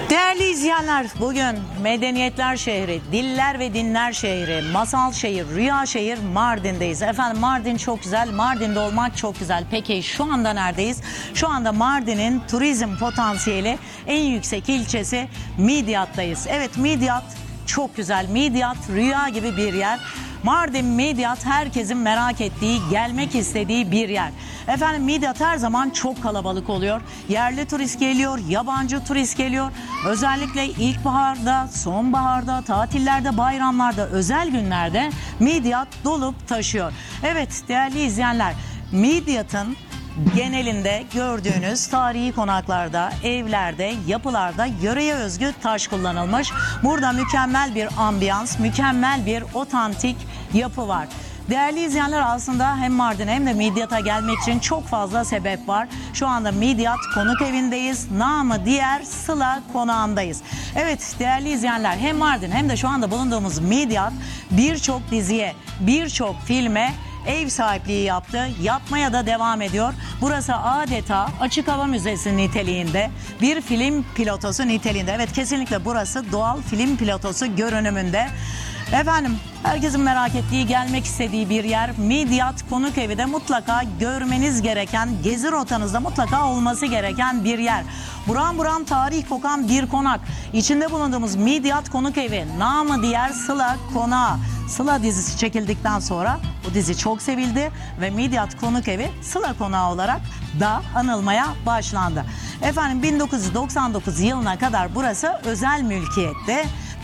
Değerli izleyenler, bugün medeniyetler şehri, diller ve dinler şehri, masal şehir, rüya şehir Mardin'deyiz. Efendim Mardin çok güzel, Mardin'de olmak çok güzel. Peki şu anda neredeyiz? Şu anda Mardin'in turizm potansiyeli en yüksek ilçesi Midyat'tayız. Evet, Midyat çok güzel. Midyat rüya gibi bir yer. Mardin Midyat herkesin merak ettiği, gelmek istediği bir yer. Efendim Midyat her zaman çok kalabalık oluyor. Yerli turist geliyor, yabancı turist geliyor. Özellikle ilkbaharda, sonbaharda, tatillerde, bayramlarda, özel günlerde Midyat dolup taşıyor. Evet değerli izleyenler, Midyat'ın genelinde gördüğünüz tarihi konaklarda, evlerde, yapılarda yöreye özgü taş kullanılmış. Burada mükemmel bir ambiyans, mükemmel bir otantik yapı var. Değerli izleyenler, aslında hem Mardin'e hem de Midyat'a gelmek için çok fazla sebep var. Şu anda Midyat konuk evindeyiz. Namı diğer Sıla konağındayız. Evet değerli izleyenler, hem Mardin hem de şu anda bulunduğumuz Midyat birçok diziye, birçok filme ev sahipliği yaptı, yapmaya da devam ediyor. Burası adeta açık hava müzesi niteliğinde, bir film platosu niteliğinde. Evet, kesinlikle burası doğal film platosu görünümünde. Efendim herkesin merak ettiği, gelmek istediği bir yer. Midyat konuk evi de mutlaka görmeniz gereken, gezi rotanızda mutlaka olması gereken bir yer. Buram buram tarih kokan bir konak. İçinde bulunduğumuz Midyat konuk evi, namı diğer Sıla konağı. Sıla dizisi çekildikten sonra bu dizi çok sevildi ve Midyat konuk evi Sıla konağı olarak da anılmaya başlandı. Efendim 1999 yılına kadar burası özel mülkiyetti.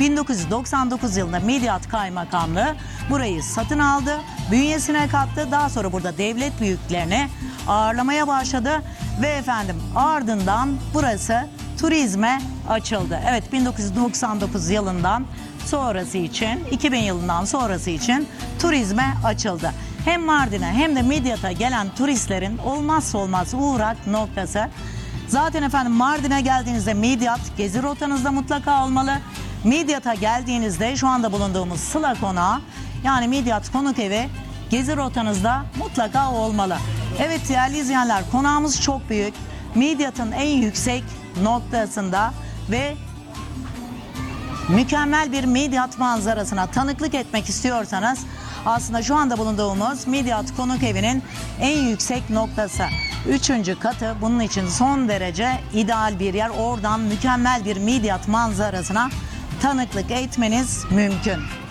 1999 yılında Midyat Kaymakamlığı burayı satın aldı, bünyesine kattı. Daha sonra burada devlet büyüklerini ağırlamaya başladı ve efendim ardından burası turizme açıldı. Evet, 1999 yılından sonrası için, 2000 yılından sonrası için turizme açıldı. Hem Mardin'e hem de Midyat'a gelen turistlerin olmazsa olmaz uğrak noktası. Zaten efendim Mardin'e geldiğinizde Midyat gezi rotanızda mutlaka olmalı. Midyat'a geldiğinizde şu anda bulunduğumuz Sıla konağı, yani Midyat konuk evi gezi rotanızda mutlaka olmalı. Evet değerli izleyenler, konağımız çok büyük. Midyat'ın en yüksek noktasında ve mükemmel bir Midyat manzarasına tanıklık etmek istiyorsanız aslında şu anda bulunduğumuz Midyat konuk evinin en yüksek noktası. 3. katı bunun için son derece ideal bir yer. Oradan mükemmel bir Midyat manzarasına tanıklık etmeniz mümkün.